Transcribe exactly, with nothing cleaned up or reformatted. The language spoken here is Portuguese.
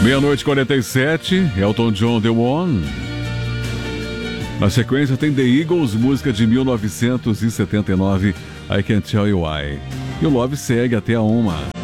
Meia-noite e quarenta e sete, Elton John, The One. Na sequência tem The Eagles, música de mil novecentos e setenta e nove, I Can't Tell You Why. E o Love segue até a uma.